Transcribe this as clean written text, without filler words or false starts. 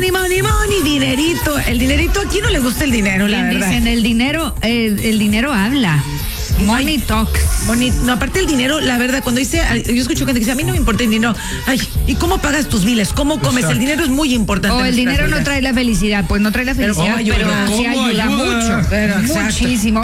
money, dinerito. El dinerito, ¿a quién no le gusta el dinero, la verdad? Dicen, el dinero habla. Money talks. No, aparte el dinero, la verdad, cuando dice, yo escucho gente que dice, a mí no me importa el dinero. Ay, ¿y cómo pagas tus biles? ¿Cómo comes? El dinero es muy importante. O el dinero no trae la felicidad. Pues no trae la felicidad, pero sí ayuda mucho. Pero, muchísimo.